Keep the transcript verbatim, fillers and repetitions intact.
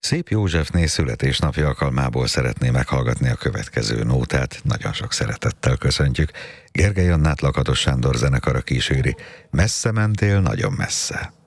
Szép Józsefné születésnapja alkalmából szeretné meghallgatni a következő nótát. Nagyon sok szeretettel köszöntjük. Gergely Annát Lakatos Sándor zenekara kíséri. Messze mentél, nagyon messze.